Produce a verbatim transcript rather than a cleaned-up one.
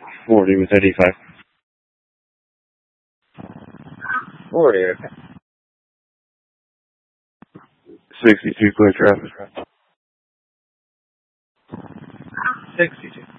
forty with eighty-five. forty, okay. sixty-two clear traffic. sixty-two.